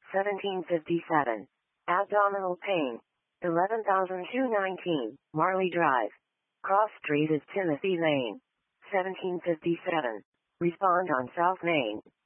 1757. Abdominal pain. 11,219, Marley Drive. Cross Street is Timothy Lane. 1757. Respond on South Main.